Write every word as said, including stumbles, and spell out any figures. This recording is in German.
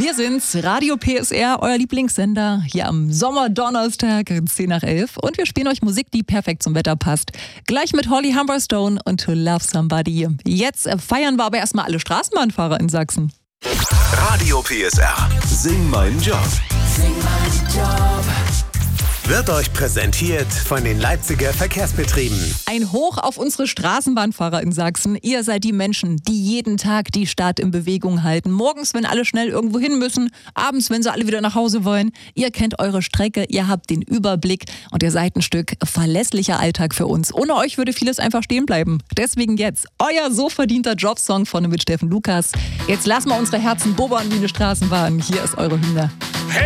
Wir sind's, Radio P S R, euer Lieblingssender, hier am Sommerdonnerstag, zehn nach elf. Und wir spielen euch Musik, die perfekt zum Wetter passt. Gleich mit Holly Humberstone und To Love Somebody. Jetzt feiern wir aber erstmal alle Straßenbahnfahrer in Sachsen. Radio P S R, sing meinen Job. Sing meinen Job. Wird euch präsentiert von den Leipziger Verkehrsbetrieben. Ein Hoch auf unsere Straßenbahnfahrer in Sachsen. Ihr seid die Menschen, die jeden Tag die Stadt in Bewegung halten. Morgens, wenn alle schnell irgendwo hin müssen, abends, wenn sie alle wieder nach Hause wollen. Ihr kennt eure Strecke, ihr habt den Überblick und ihr seid ein Stück verlässlicher Alltag für uns. Ohne euch würde vieles einfach stehen bleiben. Deswegen jetzt euer so verdienter Jobsong von mit Steffen Lukas. Jetzt lassen wir unsere Herzen bubbern wie eine Straßenbahn. Hier ist eure Hymne.